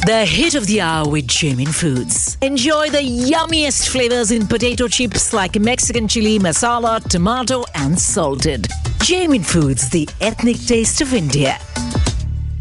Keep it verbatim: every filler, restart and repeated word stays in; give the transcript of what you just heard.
The hit of the hour with Jamin Foods. Enjoy the yummiest flavors in potato chips like Mexican chili, masala, tomato and salted. Jamin Foods, the ethnic taste of India.